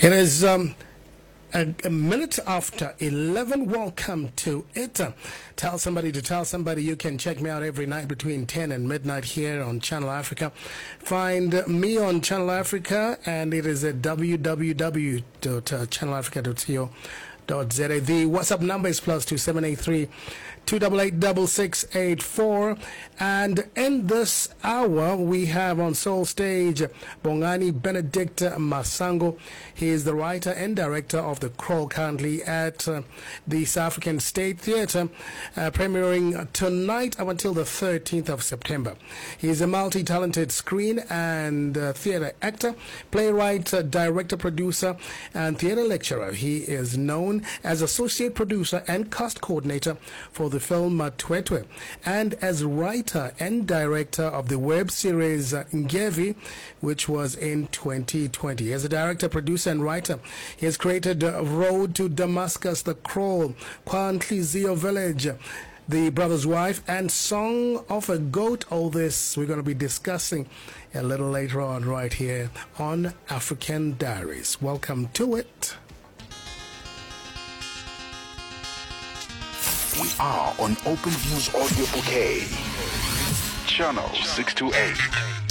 It is a minute after 11. Welcome to it. Tell somebody to tell somebody. You can check me out every night between 10 and midnight here on Channel Africa. Find me on Channel Africa, and it is at www.channelafrica.co.za. The WhatsApp number is +2783 288 and in this hour we have on Soul Stage Bongani Benedict Masango. He is the writer and director of The Crow, currently at the South African State Theatre, premiering tonight up until the 13th of September. He is a multi-talented screen and theatre actor, playwright, director, producer and theatre lecturer. He is known as associate producer and cast coordinator for the film Twetwe, and as writer and director of the web series Ngevi, which was in 2020. As a director, producer and writer, he has created Road to Damascus, The Crow, Kwantlizio Village, The Brother's Wife, and Song of a Goat. All this we're going to be discussing a little later on right here on African Diaries. Welcome to it. We are on Open Views Audio Bouquet, channel 628.